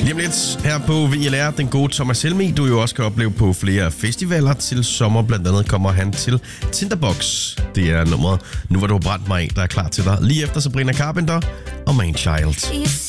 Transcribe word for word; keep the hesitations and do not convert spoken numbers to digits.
Lige om lidt her på V L R, den gode Thomas Helmig, du jo også kan opleve på flere festivaler til sommer. Blandt andet kommer han til Tinderbox. Det er nummeret Nu hvor du har brændt mig af, der er klar til dig. Lige efter Sabrina Carpenter og Manchild.